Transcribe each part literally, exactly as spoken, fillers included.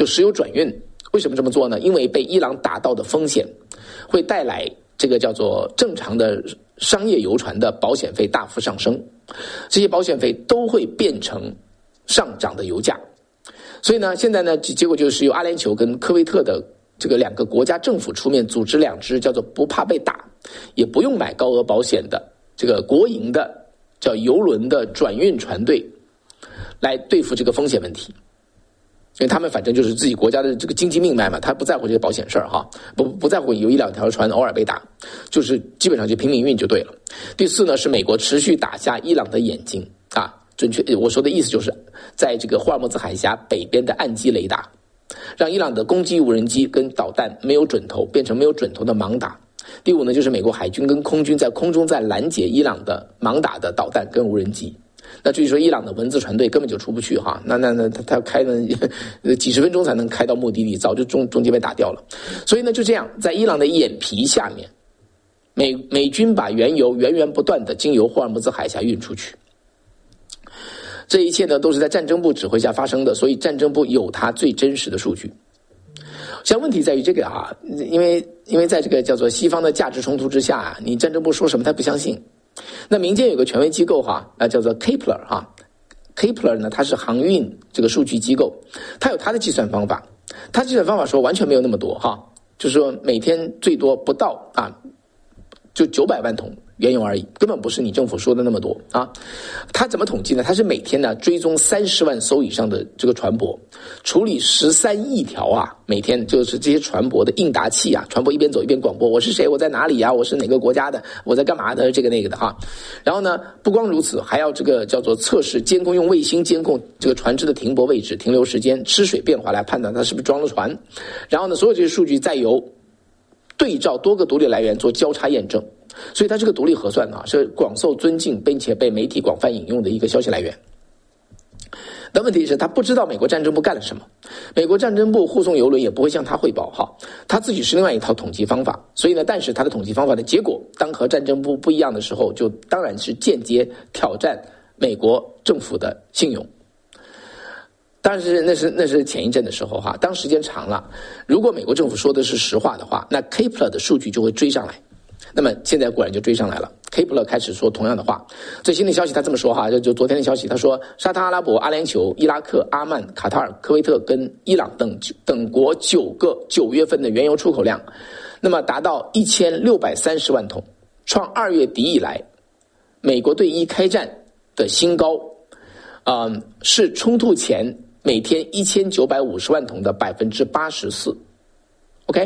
就石油转运。为什么这么做呢？因为被伊朗打到的风险会带来这个叫做正常的商业油船的保险费大幅上升，这些保险费都会变成上涨的油价。所以呢，现在呢，结果就是由阿联酋跟科威特的这个两个国家政府出面，组织两支叫做不怕被打，也不用买高额保险的这个国营的叫油轮的转运船队，来对付这个风险问题。因为他们反正就是自己国家的这个经济命脉嘛，他不在乎这些保险事儿哈，不不在乎有一两条船偶尔被打，就是基本上就拼命运就对了。第四呢，是美国持续打下伊朗的眼睛啊，准确我说的意思就是在这个霍尔木兹海峡北边的岸基雷达，让伊朗的攻击无人机跟导弹没有准头，变成没有准头的盲打。第五呢，就是美国海军跟空军在空中在拦截伊朗的盲打的导弹跟无人机。那至于说伊朗的文字船队根本就出不去哈，那那那他他开了几十分钟才能开到目的地，早就中中间被打掉了。所以呢，就这样，在伊朗的眼皮下面，美美军把原油源源不断的经由霍尔木兹海峡运出去。这一切呢，都是在战争部指挥下发生的，所以战争部有它最真实的数据。像问题在于这个啊，因为因为在这个叫做西方的价值冲突之下啊，你战争部说什么他不相信。那民间有个权威机构哈，啊叫做 Kepler 哈 ，Kepler 呢它是航运这个数据机构，它有它的计算方法，它计算方法说完全没有那么多哈，就是说每天最多不到啊，就九百万桶原油而已，根本不是你政府说的那么多啊。他怎么统计呢？他是每天呢追踪三十万艘以上的这个船舶，处理十三亿条啊，每天就是这些船舶的应答器啊，船舶一边走一边广播，我是谁，我在哪里呀、啊，我是哪个国家的，我在干嘛的，这个那个的哈。然后呢，不光如此，还要这个叫做测试监控，用卫星监控这个船只的停泊位置、停留时间、吃水变化来判断它是不是装了船。然后呢，所有这些数据再由对照多个独立来源做交叉验证。所以它这个独立核算啊，是广受尊敬并且被媒体广泛引用的一个消息来源。但问题是他不知道美国战争部干了什么，美国战争部护送邮轮也不会向他汇报哈，他自己是另外一套统计方法。所以呢，但是他的统计方法的结果，当和战争部不一样的时候，就当然是间接挑战美国政府的信用。但是那是那是前一阵的时候哈，当时间长了，如果美国政府说的是实话的话，那 Kepler 的数据就会追上来。那么现在果然就追上来了 ，Kepler 开始说同样的话。最新的消息他这么说哈，就就昨天的消息，他说沙特阿拉伯、阿联酋、伊拉克、阿曼、卡塔尔、科威特跟伊朗等等国九个九月份的原油出口量，那么达到一千六百三十万桶，创二月底以来美国对伊开战的新高，啊、呃，是冲突前每天一千九百五十万桶的百分之八十四。OK。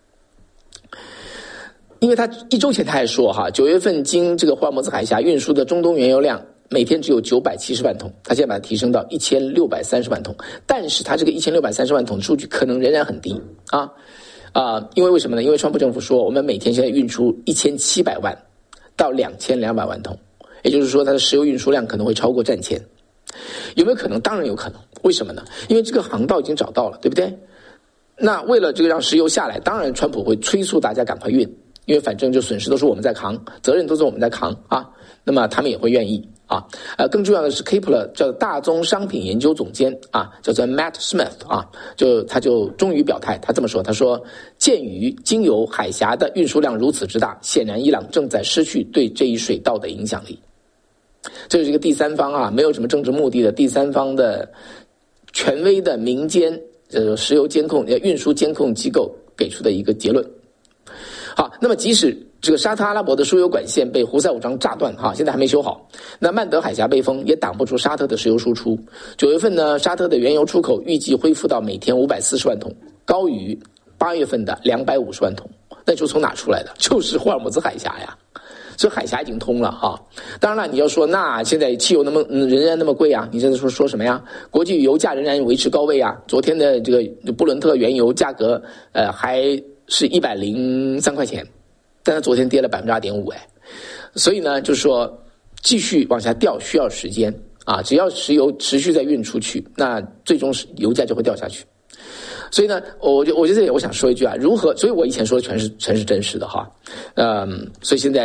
因为他一周前他还说哈，九月份经这个霍尔木兹海峡运输的中东原油量每天只有九百七十万桶，他现在把它提升到一千六百三十万桶，但是他这个一千六百三十万桶的数据可能仍然很低啊啊、呃，因为为什么呢？因为川普政府说我们每天现在运出一千七百万到两千两百万桶，也就是说它的石油运输量可能会超过战前。有没有可能？当然有可能。为什么呢？因为这个航道已经找到了，对不对？那为了这个让石油下来，当然川普会催促大家赶快运。因为反正就损失都是我们在扛，责任都是我们在扛啊，那么他们也会愿意啊。呃，更重要的是 Kepler 叫大宗商品研究总监啊，叫做 Matt Smith 啊，就他就终于表态，他这么说，他说，鉴于经由海峡的运输量如此之大，显然伊朗正在失去对这一水道的影响力。这是一个第三方啊，没有什么政治目的的第三方的权威的民间呃石油监控、运输监控机构给出的一个结论。好，那么即使这个沙特阿拉伯的输油管线被胡塞武装炸断，哈，现在还没修好，那曼德海峡被封也挡不住沙特的石油输出。九月份呢，沙特的原油出口预计恢复到每天五百四十万桶，高于八月份的两百五十万桶。那就从哪出来的？就是霍尔木兹海峡呀。所以海峡已经通了哈。当然了，你要说那现在汽油那么、嗯、仍然那么贵啊，你这是说说什么呀？国际油价仍然维持高位啊。昨天的这个布伦特原油价格呃还是一百零三块钱，但它昨天跌了百分之二点五哎。所以呢，就是说继续往下掉需要时间啊。只要石油持续在运出去，那最终油价就会掉下去。所以呢，我就我觉得这里我想说一句啊，如何？所以我以前说的全是全是真实的哈，嗯，所以现在。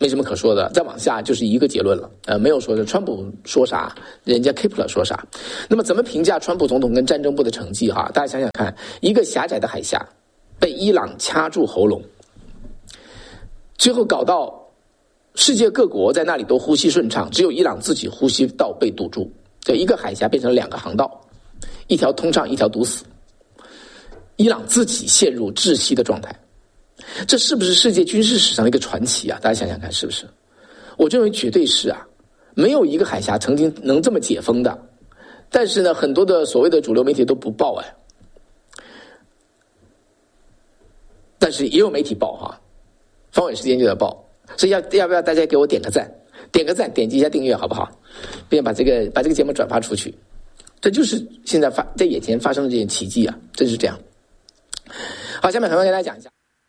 没什么可说的，再往下就是一个结论了，呃，没有说的川普说啥，人家 Kepler 说啥。那么怎么评价川普总统跟战争部的成绩哈？大家想想看，一个狭窄的海峡被伊朗掐住喉咙，最后搞到世界各国在那里都呼吸顺畅，只有伊朗自己呼吸道被堵住，这一个海峡变成了两个航道，一条通畅，一条堵死，伊朗自己陷入窒息的状态。这是不是世界军事史上的一个传奇啊？大家想想看，是不是？我认为绝对是啊，没有一个海峡曾经能这么解封的。但是呢，很多的所谓的主流媒体都不报哎，但是也有媒体报哈，方伟时间就在报，所以要要不要大家给我点个赞，点个赞，点击一下订阅好不好？并且把这个把这个节目转发出去，这就是现在发在眼前发生的这件奇迹啊，真是这样。好，下面很快跟大家讲一下。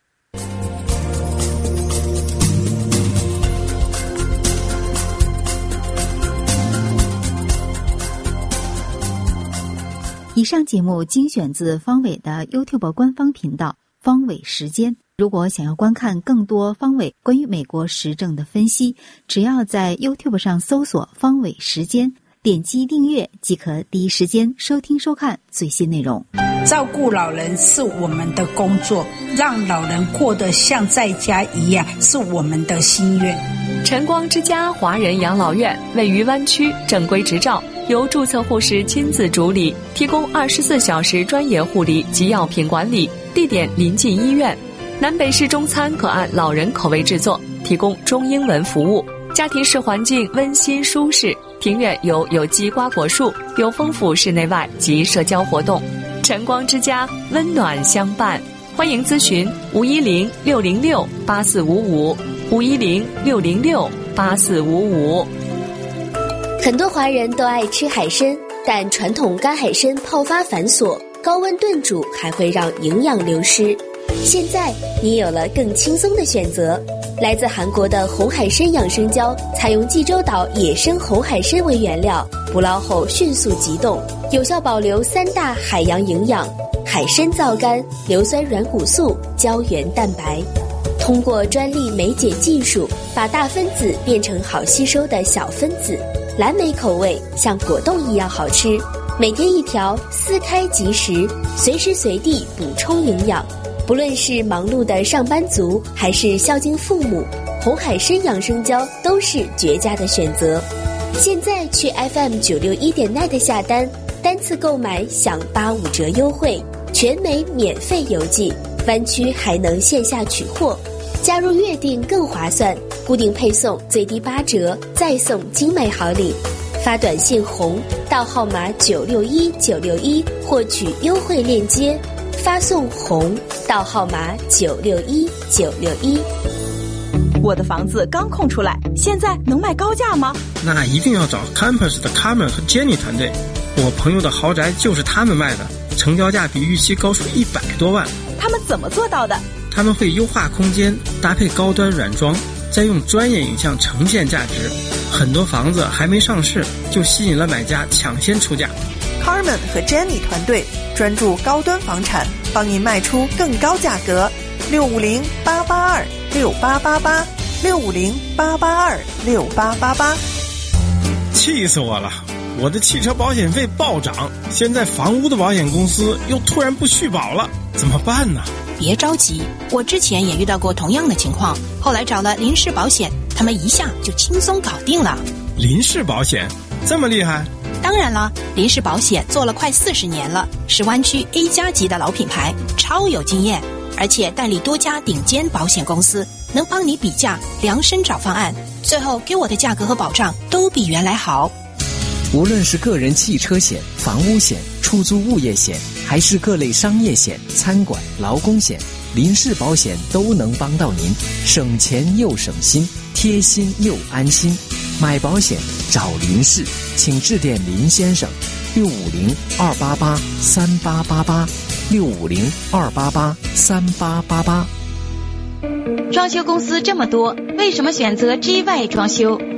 以上节目精选自方伟的 YouTube 官方频道方伟时间。如果想要观看更多方伟关于美国时政的分析，只要在 YouTube 上搜索方伟时间，点击订阅即可第一时间收听收看最新内容。 照顾老人是我们的工作，让老人过得像在家一样是我们的心愿。 晨光之家华人养老院位于湾区，正规执照，由注册护士亲自主理，提供二十四小时专业护理及药品管理，地点临近医院。南北式中餐可按老人口味制作，提供中英文服务。家庭式环境温馨舒适，庭院有有机瓜果树，有丰富室内外及社交活动。晨光之家，温暖相伴。欢迎咨询五一零六零六八四五五五一零六零六八四五五。 很多华人都爱吃海参，但传统干海参泡发繁琐，高温炖煮还会让营养流失。现在你有了更轻松的选择，来自韩国的红海参养生胶，采用济州岛野生红海参为原料，捕捞后迅速急冻，有效保留三大海洋营养：海参皂苷、硫酸软骨素、胶原蛋白。通过专利酶解技术，把大分子变成好吸收的小分子，蓝莓口味像果冻一样好吃。每天一条，撕开即食，随时随地补充营养。不论是忙碌的上班族，还是孝敬父母，红海参养生胶都是绝佳的选择。现在去 F M 九六一点 net 下单，单次购买享八五折优惠，全美免费邮寄，湾区还能线下取货。加入月订更划算，固定配送最低八折，再送精美好礼。发短信红到号码九六一九六一获取优惠链接。发送红到号码九六一九六一。 我的房子刚空出来，现在能卖高价吗？ 那一定要找 Campus 的 Carmen 和 Jenny 团队，我朋友的豪宅就是他们卖的，成交价比预期高出一百多万。 他们怎么做到的？ 他们会优化空间，搭配高端软装，再用专业影像呈现价值。很多房子还没上市，就吸引了买家抢先出价。 Carmen 和 Jenny 团队专注高端房产，帮您卖出更高价格。六五零八八二六八八八，六五零八八二六八八八。 气死我了！我的汽车保险费暴涨，现在房屋的保险公司又突然不续保了，怎么办呢？ 别着急，我之前也遇到过同样的情况，后来找了林氏保险，他们一下就轻松搞定了。 林氏保险这么厉害？ 当然了，林氏保险做了快四十年了，是湾区 A 加级的老品牌，超有经验，而且代理多家顶尖保险公司，能帮你比价量身找方案，最后给我的价格和保障都比原来好。 无论是个人汽车险、房屋险、出租物业险，还是各类商业险、餐馆、劳工险，林氏保险都能帮到您，省钱又省心，贴心又安心。买保险找林氏，请致电林先生，六五零二八八三八八八，六五零二八八三八八八。 装修公司这么多，为什么选择 G Y 装修？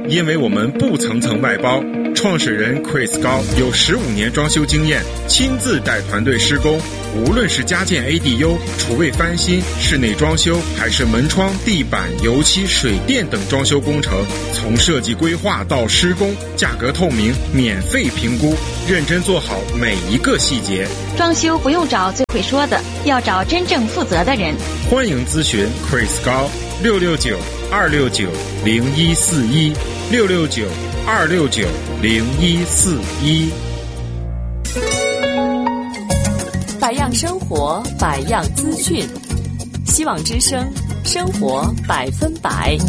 因为我们不层层外包。创始人 Chris 高有十五年装修经验，亲自带团队施工，无论是加建 A D U、厨卫翻新、室内装修，还是门窗、地板、油漆、水电等装修工程，从设计规划到施工，价格透明，免费评估，认真做好每一个细节。 装修不用找最会说的，要找真正负责的人。欢迎咨询 Chris 高六六九二六九零一四一六六九二六九零一四一。 百样生活，百样资讯，希望之声，生活百分百。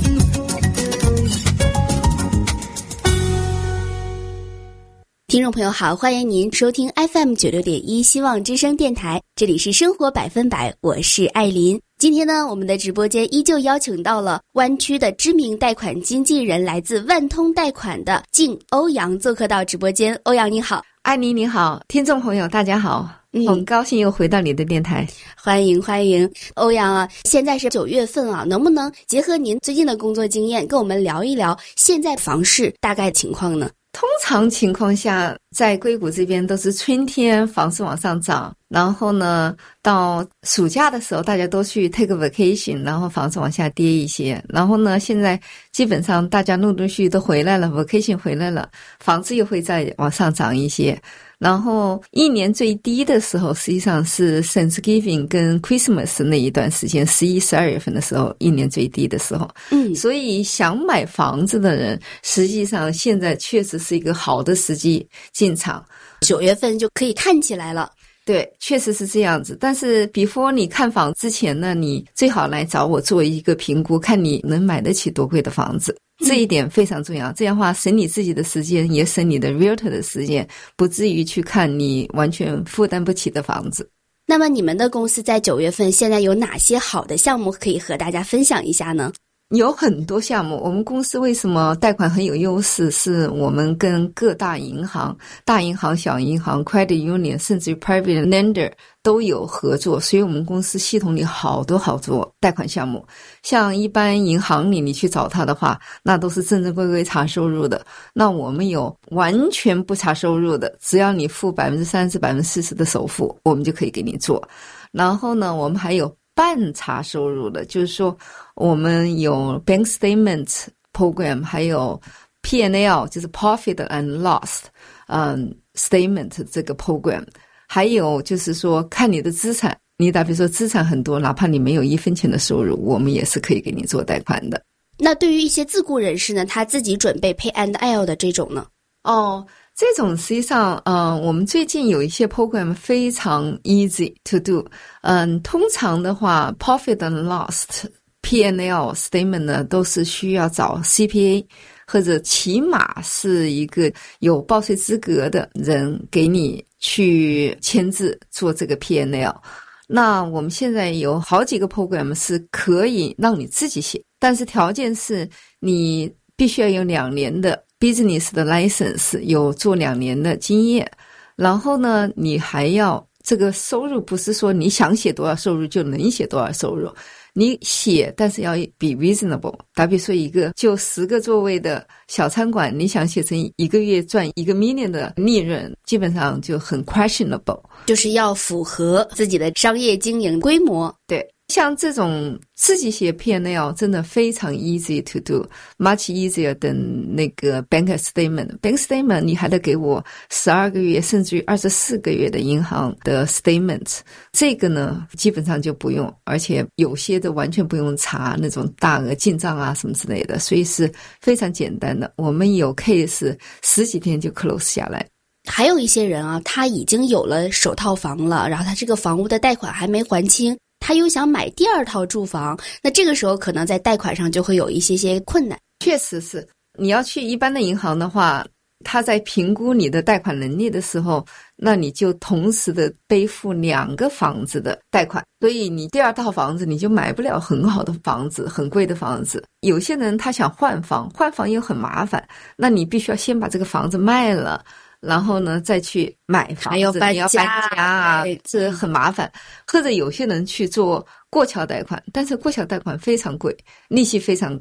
听众朋友好，欢迎您收听 F M 九六点一希望之声电台，这里是生活百分百，我是艾琳。今天呢，我们的直播间依旧邀请到了湾区的知名贷款经纪人，来自万通贷款的靳欧阳做客到直播间。欧阳你好。 艾琳你好，听众朋友大家好。嗯，很高兴又回到你的电台， 欢迎欢迎。欧阳啊，现在是九月份啊，能不能结合您最近的工作经验，跟我们聊一聊现在房市大概情况呢？ 通常情况下，在硅谷这边都是春天房市往上涨，然后呢，到暑假的时候大家都去 take a vacation， 然后房子往下跌一些。然后呢，现在基本上大家陆陆续续都回来了 ，vacation 回来了，房子又会再往上涨一些。然后一年最低的时候，实际上是 Thanksgiving 跟 Christmas 那一段时间，十一、十二月份的时候，一年最低的时候。嗯，所以想买房子的人，实际上现在确实是一个好的时机进场。 九月份就可以看起来了。 对，确实是这样子。但是 before 你看房之前呢，你最好来找我做一个评估，看你能买得起多贵的房子。这一点非常重要，这样的话省你自己的时间，也省你的 realtor 的时间，不至于去看你完全负担不起的房子。 那么你们的公司在九月份现在有哪些好的项目可以和大家分享一下呢？ 有很多项目，我们公司为什么贷款很有优势，是我们跟各大银行、大银行、小银行、credit union 甚至于 private lender 都有合作，所以我们公司系统里好多好多贷款项目。像一般银行里你去找他的话，那都是正正规规查收入的，那我们有完全不查收入的，只要你付 百分之三十、百分之四十 的首付，我们就可以给你做。然后呢，我们还有半查收入的，就是说我们有 bank statement program， 还有 P and L 就是 profit and loss 嗯 statement 这个 program， 还有就是说看你的资产，你打比如说资产很多，哪怕你没有一分钱的收入，我们也是可以给你做贷款的。 那对于一些自雇人士呢，他自己准备 Pay and L 的这种呢？ 哦，这种实际上，呃，我们最近有一些 program 非常 easy to do。嗯，通常的话 ，profit and loss、P and L statement 呢，都是需要找 C P A 或者起码是一个有报税资格的人给你去签字做这个 P and L。那我们现在有好几个 program 是可以让你自己写，但是条件是你必须要有两年的business 的 license， 有做两年的经验，然后呢，你还要这个收入不是说你想写多少收入就能写多少收入，你写但是要 be reasonable。打比说一个就十个座位的小餐馆，你想写成一个月赚一个 million 的利润，基本上就很 questionable， 就是要符合自己的商业经营规模。 对。像这种自己写 P and L 真的非常 easy to do， much easier than 那个 bank statement。bank statement 你还得给我十二个月甚至于二十四个月的银行的 statement， 这个呢基本上就不用，而且有些的完全不用查那种大额进账啊什么之类的，所以是非常简单的。我们有 case 十几天就 close 下来。 还有一些人啊，他已经有了首套房了，然后他这个房屋的贷款还没还清，他又想买第二套住房，那这个时候可能在贷款上就会有一些些困难。 确实是，你要去一般的银行的话，他在评估你的贷款能力的时候，那你就同时的背负两个房子的贷款，所以你第二套房子你就买不了很好的房子，很贵的房子。有些人他想换房，换房又很麻烦，那你必须要先把这个房子卖了，然后呢再去买房子， 还要搬家， 你要搬家啊，这很麻烦。或者有些人去做过桥贷款，但是过桥贷款非常贵，利息非常高，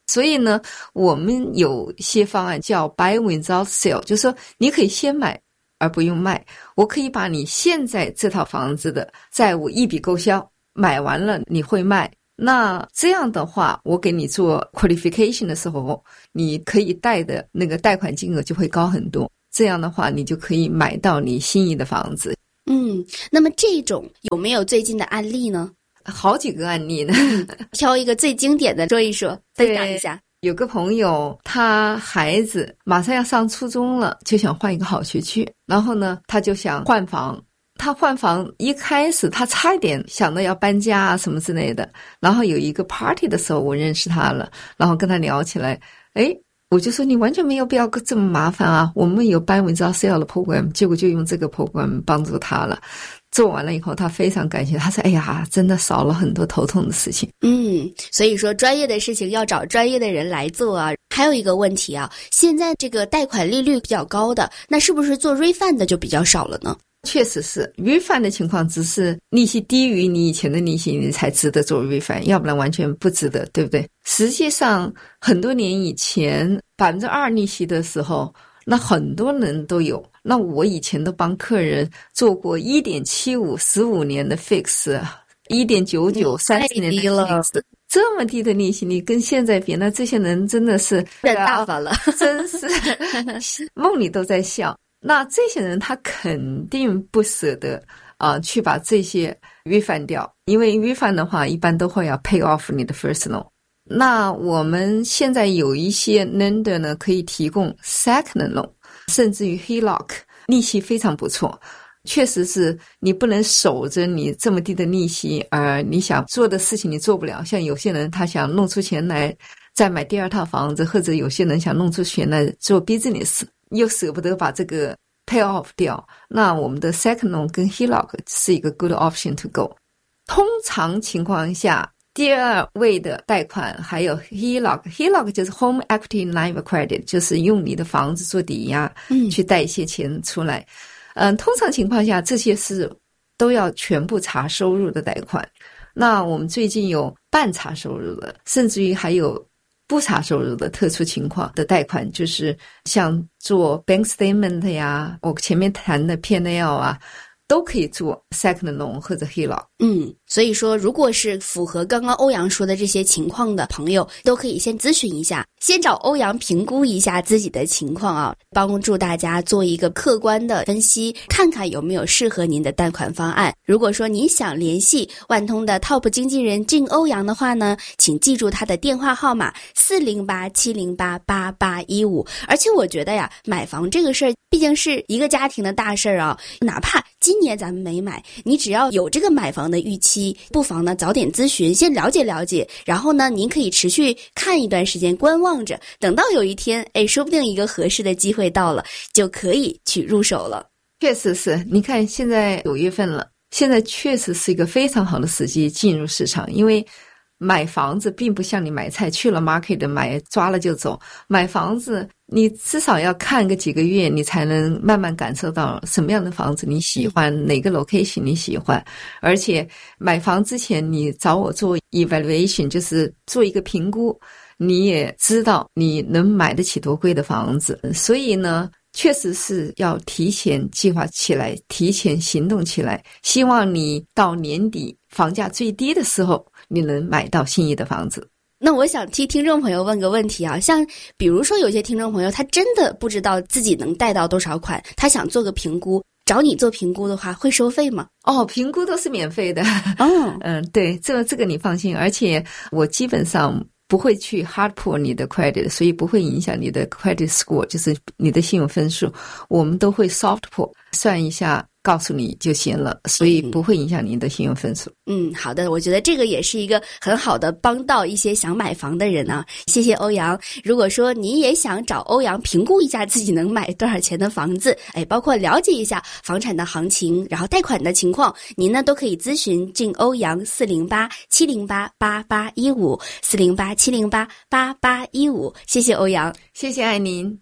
所以呢，我们有些方案叫 buy without sell， 就是说你可以先买而不用卖，我可以把你现在这套房子的债务一笔勾销，买完了你会卖。那这样的话，我给你做 qualification 的时候，你可以贷的那个贷款金额就会高很多。这样的话，你就可以买到你心仪的房子。 嗯，那么这种有没有最近的案例呢？ 好几个案例呢， 挑一个最经典的说一说，分享一下。 有个朋友，他孩子马上要上初中了，就想换一个好学区，然后呢，他就想换房。他换房一开始他差一点想到要搬家啊什么之类的，然后有一个 party 的时候我认识他了，然后跟他聊起来，诶，我就说你完全没有必要这么麻烦啊，我们有 buy without sell 的 program， 结果就用这个 program 帮助他了。做完了以后他非常感谢，他说哎呀真的少了很多头痛的事情。 嗯，所以说专业的事情要找专业的人来做啊。还有一个问题啊，现在这个贷款利率比较高的，那是不是做 refund 的就比较少了呢？ 确实是 refund 的情况，只是利息低于你以前的利息你才值得做 refund， 要不然完全不值得，对不对？实际上很多年以前 百分之二 利息的时候，那很多人都有，那我以前都帮客人做过 一点七五 十五年的 fix， 一点九九 三十年的 fix， 这么低的利息你跟现在比，那这些人真的是赚大发了， 真是梦里都在笑。那这些人他肯定不舍得啊、呃，去把这些 refund 掉，因为 refund 的话一般都会要 pay off 你的 first loan。那我们现在有一些 lender 呢，可以提供 second loan， 甚至于 H E L O C， 利息非常不错。确实是你不能守着你这么低的利息，而你想做的事情你做不了。像有些人他想弄出钱来再买第二套房子，或者有些人想弄出钱来做 business， 又舍不得把这个 pay off 掉。那我们的 second loan 跟 H E L O C 是一个 good option to go。通常情况下，第二位的贷款还有 H E L O C，H E L O C 就是 Home Equity Line of Credit， 就是用你的房子做抵押，嗯，去贷一些钱出来。嗯，通常情况下这些是都要全部查收入的贷款。那我们最近有半查收入的，甚至于还有不查收入的特殊情况的贷款，就是像做 bank statement 呀，我前面谈的 P and L 啊，都可以做 second loan 或者 H E L O C。 嗯，所以说如果是符合刚刚欧阳说的这些情况的朋友，都可以先咨询一下，先找欧阳评估一下自己的情况啊，帮助大家做一个客观的分析，看看有没有适合您的贷款方案。如果说您想联系万通的 Top 经纪人靳欧阳的话呢，请记住他的电话号码四零八七零八八八一五。而且我觉得呀，买房这个事儿毕竟是一个家庭的大事儿啊，哪怕今年咱们没买，你只要有这个买房的预期，不妨呢早点咨询，先了解了解，然后呢您可以持续看一段时间，观望着，等到有一天哎，说不定一个合适的机会到了，就可以去入手了。 确实是，你看现在九月份了，现在确实是一个非常好的时机进入市场。因为买房子并不像你买菜，去了 market 买抓了就走，买房子你至少要看个几个月，你才能慢慢感受到什么样的房子你喜欢，哪个 location 你喜欢。而且买房之前你找我做 evaluation， 就是做一个评估，你也知道你能买得起多贵的房子。所以呢确实是要提前计划起来，提前行动起来，希望你到年底房价最低的时候你能买到心仪的房子。 那我想替听众朋友问个问题啊，像比如说有些听众朋友他真的不知道自己能贷到多少款，他想做个评估，找你做评估的话会收费吗？ 哦，评估都是免费的。哦，嗯，对，这个这个你放心，而且我基本上不会去 hard pull 你的 credit， 所以不会影响你的 credit score， 就是你的信用分数，我们都会 soft pull 算一下告诉你就行了，所以不会影响您的信用分数。 嗯，好的，我觉得这个也是一个很好的帮到一些想买房的人啊。谢谢欧阳。如果说你也想找欧阳评估一下自己能买多少钱的房子，哎，包括了解一下房产的行情，然后贷款的情况，您呢都可以咨询靳欧阳四零八七零八八八一五 四零八七零八八八一五。谢谢欧阳， 谢谢爱您。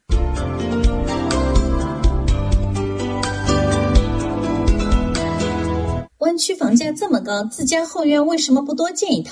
湾区房价这么高，自家后院为什么不多建一套？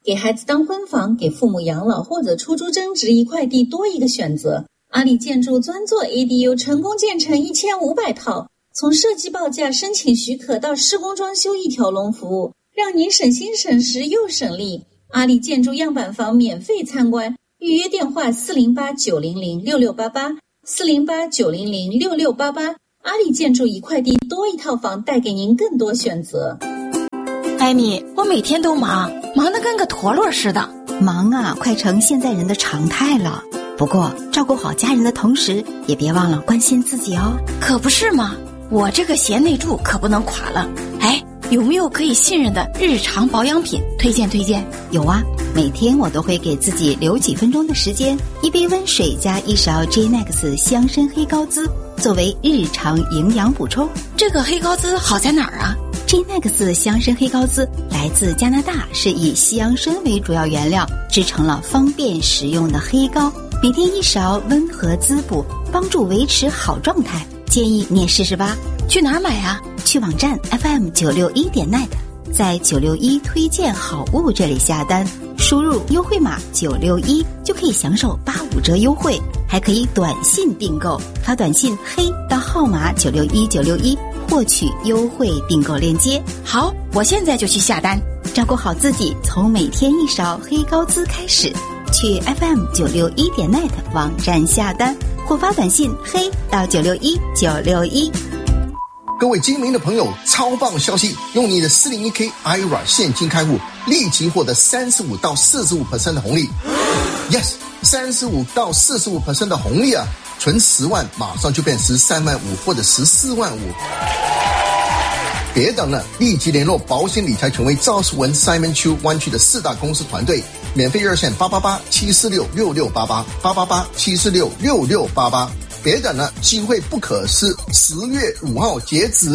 给孩子当婚房，给父母养老或者出租增值一块地多一个选择。阿里建筑专做 A D U， 成功建成一千五百套，从设计报价、申请许可到施工装修一条龙服务，让您省心省时又省力。阿里建筑样板房免费参观，预约电话四零八九零零六六八八 四零八九零零六六八八。阿里建筑一块地多一套房，带给您更多选择。 艾米，我每天都忙，忙得跟个陀螺似的。 忙啊，快成现在人的常态了。不过照顾好家人的同时，也别忘了关心自己哦。 可不是嘛，我这个贤内助可不能垮了。哎，有没有可以信任的日常保养品推荐推荐？ 有啊，每天我都会给自己留几分钟的时间，一杯温水加一勺 J N E X 香参黑高滋作为日常营养补充。 这个黑高滋好在哪儿啊 ？J N E X 香参黑高滋来自加拿大，是以西洋参为主要原料制成了方便食用的黑膏，每天一勺，温和滋补，帮助维持好状态。建议你也试试吧。 去哪儿买啊？ 去网站 F M 九六一点 net， 在九六一推荐好物这里下单，输入优惠码九六一就可以享受八五折优惠，还可以短信订购，发短信黑到号码九六一九六一获取优惠订购链接。 好，我现在就去下单。 照顾好自己，从每天一勺黑高滋开始。去 F M 九六一点 net 网站下单，或发短信黑到九六一九六一。 各位精明的朋友，超棒消息！用你的四零一 K I R A 现金开户，立即获得三十五到四十五 percent 的红利。Yes， 三十五到四十五 percent 的红利啊！存十万，马上就变十三万五或者十四万五。别等了，立即联络保险理财权威赵世文 Simon Chu 湾区的四大公司团队，免费热线八八八七四六六六八八 八八八七四六六六八八。别等了，机会不可失，十月五号截止。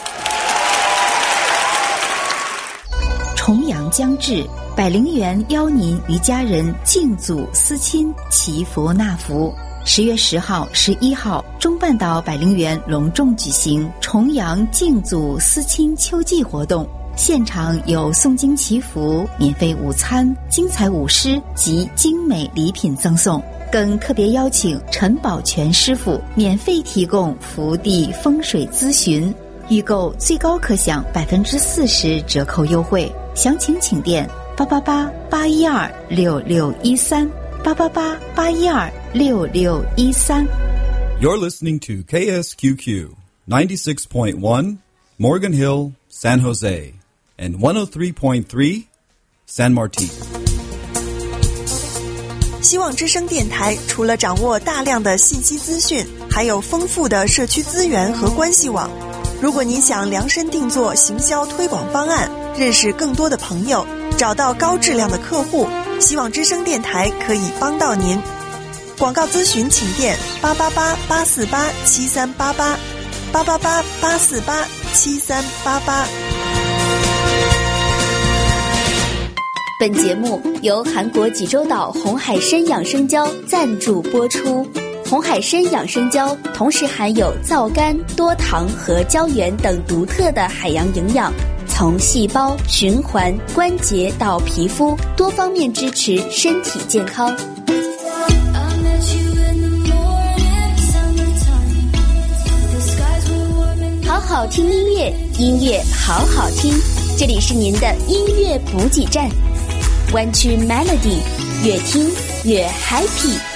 重阳将至，百灵园邀您与家人敬祖思亲，祈福纳福。十月十号、十一号，中半岛百灵园隆重举行重阳敬祖思亲秋季活动，现场有诵经祈福、免费午餐、精彩舞狮及精美礼品赠送，更特别邀请陈宝全师傅免费提供福地风水咨询，预购最高可享百分之四十折扣优惠。详情请电八八八八一二六六一三八八八八一二六六一三。 You're listening to K S Q Q ninety-six point one Morgan Hill, San Jose, and one oh three point three San Martin。 希望之声电台除了掌握大量的信息资讯，还有丰富的社区资源和关系网。如果您想量身定做行销推广方案，认识更多的朋友，找到高质量的客户，希望之声电台可以帮到您。广告咨询请电八八八八四八七三八八八八八八四八七三八八。 本节目由韩国济州岛红海参养生胶赞助播出。红海参养生胶同时含有皂苷、多糖和胶原等独特的海洋营养，从细胞、循环、关节到皮肤，多方面支持身体健康。好好听音乐，音乐好好听，这里是您的音乐补给站，湾区 Melody， 越听越 happy。